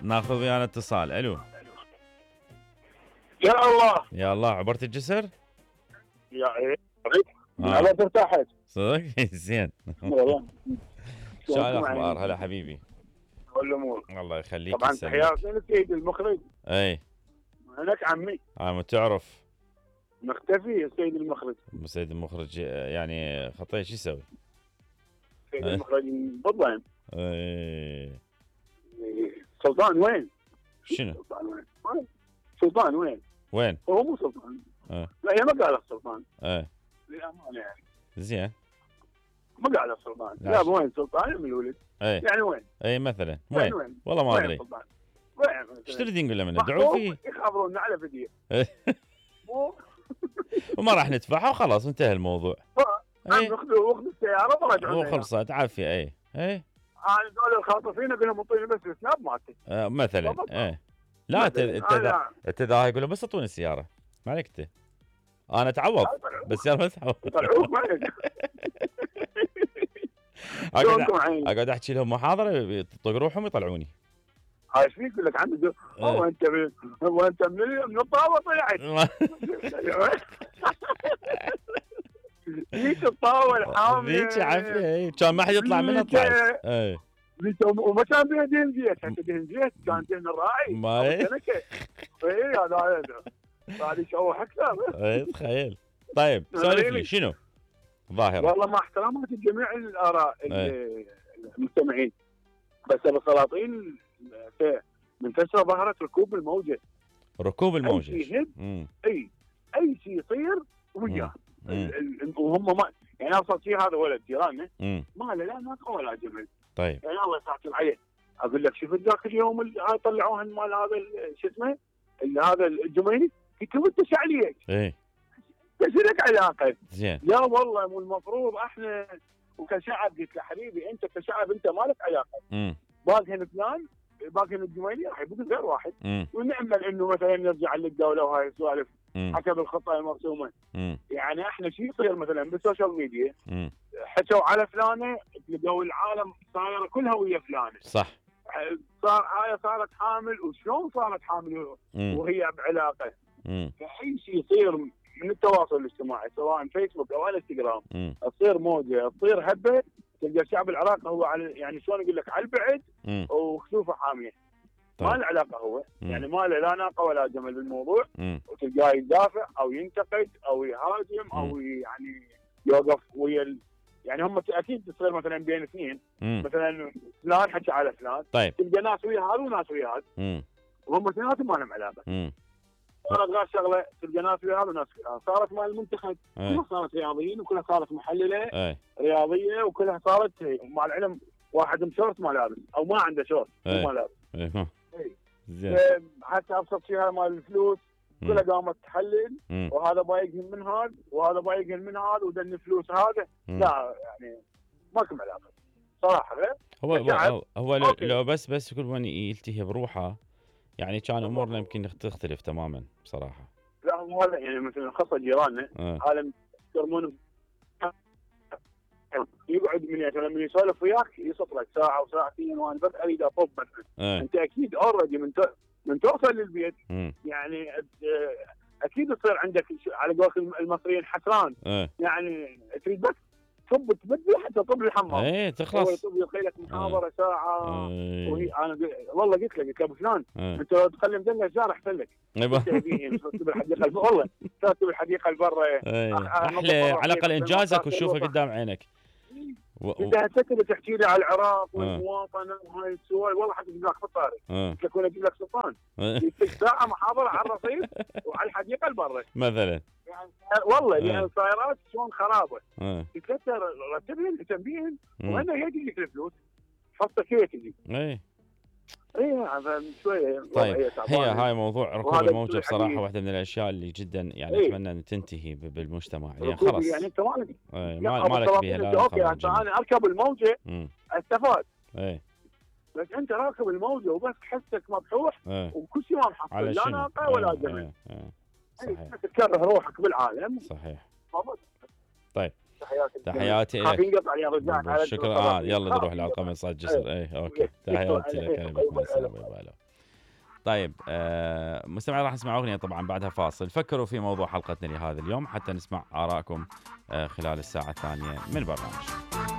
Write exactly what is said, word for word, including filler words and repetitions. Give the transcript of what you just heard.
ناخذ ويانا اتصال. الو يا الله يا الله، عبرت الجسر؟ يا ايه آه. على ارتاحت صدق؟ زين. والله. شو شلونكم الاخبار؟ عيني؟ هلا حبيبي. والامور الله يخليك. طبعا يسلمك. تحياتي للسيد المخرج. اي هناك عمي عم تعرف مختفي السيد المخرج. سيد المخرج يعني خطيه شو يسوي؟ السيد إيه. المخرج بالضبط. اي سلطان وين؟ شنو؟ سلطان وين؟ وين؟ سلطان وين؟ وين؟ هو مو سلطان. اه لا هي ما قالت سلطان ايه للامانه يعني. زين. ما قالت سلطان. لا. لا وين سلطان من الولد؟ ايه يعني وين؟ اي مثلا وين وين؟ وين؟ والله ما وين ادري. سلطان؟ وين؟ ايش تريدين نقول له منه؟ ادعوا فيه يخبرونا على فيديو. مو وما راح ندفعها وخلاص انتهى الموضوع. عم اي ياخذوا وقت السياره ورجعوا. وخلصت عافيه. اي اي انا دول الخاطفين اقول لهم اعطوني بس السناب مالتي. آه مثلا. بالضبط. ايه لا انت مثلاً. انت ذا أنا- انت ذا يقول له بس اعطوني السياره. ما عليك انت. انا اتعوض بس يلا ما اتعوض. يطلعوك ما عليك. اقعد شلونكم عيني؟ اقعد احكي لهم محاضره يطق روحهم يطلعوني. هاي ايش فيك؟ يقول لك عندي دو- هو انت من- هو انت من من الطاوه طلعت. ذيك الطاوه الحامله. ذيك عافيه. اي كان ما حد يطلع منها طلعت. اي ذيك وما كان بها دهن زيت، حتى دهن زيت كان دهن الراعي. ما هي. اي هذا هذا هذا يشوح اكثر. اي تخيل. طيب سولف لي شنو ظاهره؟ والله مع احترامات لجميع الاراء أي. المستمعين، بس السلاطين في- من فتره ظهرت ركوب الموجه. ركوب اي الموجه. شيء يهب، امم اي اي شيء يصير وياه. مم. ال- ال- وهم ما يعني ابسط شيء هذا ولد جيراننا امم ما له لا ناقه ولا جمل. طيب يعني الله يسعدك عليه. اقول لك شوف ذاك اليوم ال- هاي طلعوها مال هذا ال- شو اسمه ال- هذا الجميلي قلت له انت ايش عليك؟ ايه ايش لك علاقه؟ زين. لا والله مو المفروض احنا وكشعب. قلت له حبيبي انت كشعب انت ما لك علاقه. امم باقهن فلان باقهن الجميلي راح يبقى غير واحد. امم ونامل انه مثلا نرجع للدوله وهاي السوالف امم حسب الخطه المرسومه. امم يعني احنا شو يصير مثلا بالسوشيال ميديا امم حكوا على فلانه تلقوا العالم صايره كلها ويا فلانه. صح. صار هاي صارت حامل وشلون صارت حامل امم وهي بعلاقه. امم فاي شيء يصير من التواصل الاجتماعي سواء فيسبوك او انستغرام امم تصير موجه تصير هبه تلقى الشعب العراقي هو على يعني شلون اقول لك على البعد امم وخسوفه حاميه. ما طيب. له علاقه هو مم. يعني ما له لا ناقه ولا جمل بالموضوع. امم وتلقاه يدافع او ينتقد او يهاجم او يعني يوقف ويا ال... يعني هم اكيد تصير مثلا بين اثنين امم مثلا فلان حكى على فلان طيب. تلقى ناس ويا هذا وناس ويا هذا امم وهم اثنيناتهم ما لهم علاقه. امم صارت غير شغله تلقى ناس ويا هذا وناس ويا هذا. صارت مال المنتخب ايه كلها صارت رياضيين وكلها صارت محلله ايه رياضيه وكلها صارت مع العلم واحد مشورت ما لابس او ما عنده شورت إيه. ما لابس. ايه ها. إيه. زين. حتى ابسط شيء هذا مال الفلوس كلها قامت تحلل امم وهذا بايقهن من هذا وهذا بايقهن من هذا ودن فلوس هذا. لا يعني ماكو علاقه صراحه غير. هو الشعب. هو, هو لو, أوكي. لو بس بس كل من يلتهي بروحه يعني كان امورنا يمكن تختلف تماما بصراحه. لا هو هذا يعني مثلا خاصه جيراننا اه عالم يحترمون يقعد من مثلا من يسولف وياك يصف لك ساعه وساعتين وانا بس اريد اطب مثلا. ايه انت اكيد اوريدي من ت... من توصل للبيت امم يعني آه، اكيد يصير عندك ش- على قول المصريين حسران. ايه يعني تريد بس تب تبدي حتى طب الحمام. ايه هو تخلص. يطب يلقي لك محاضره ساعه. ايه وهي انا قل- والله قلت لك قلت له ابو فلان ايه انت لو تخلي مدلع الشارع احسن لك. ايوه تكتب الحديقه الب- والله تكتب الحديقه البرة. ايه أح- احلى أنظف على الاقل الرصيف، انجازك أنظف وتشوفه الوطن. قدام عينك. و... و... انت هتكتب تحكي لي على العراق والمواطنه وهاي السوالف والله حتى تجيب لك فطاري. اه قلت لك وانا اجيب لك سلطان اه يديك ساعه محاضره على الرصيف وعلى الحديقه البرة. مثلا. يعني والله آه. يعني السيارات شلون خرابه. اه قلت له رتبهن تنبيهن مم. وانا هي تجيك الفلوس حطك هي تجي. ايه اي هذا شويه طيب. وضعية هي تعبانة. هاي موضوع ركوب وهذا الموجة الشيء بصراحة الحديث. واحدة من الأشياء اللي جدا يعني إيه. أتمنى أن تنتهي ب- بالمجتمع يعني ركوب خلاص. يعني انت مالك إيه، لا، ما أبو مالك السلاطين بيها أنت لا اوكي خبر هسه جميل. انا اركب الموجه امم استفاد ايه بس انت راكب الموجه وبس حسك مبحوح ايه وكل شيء ما محصل على لا شنو؟ ناقه ولا إيه، جمل. إيه، إيه. إيه، صحيح تكره روحك بالعالم. صحيح. بالضبط. طيب تحياتي تحياتي خاف لك. ينقطع يا رجال على شكرا. اه يلا نروح للقمة صاد جسر. ايه اوكي تحياتي لك. باي باي. طيب آه مستمعين راح نسمع أغنية طبعا بعدها فاصل. فكروا في موضوع حلقتنا لهذا اليوم حتى نسمع آراءكم آه خلال الساعة الثانية من برنامج.